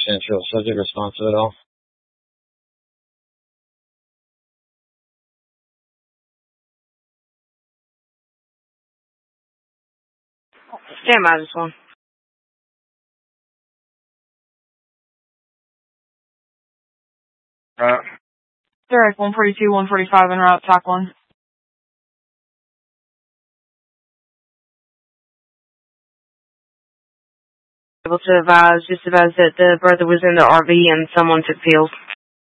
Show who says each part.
Speaker 1: Central, subject response to it all.
Speaker 2: Stand by this one. Direct 142, 145 en route, TOC 1. Able to advise that the brother was in the RV and someone took pills.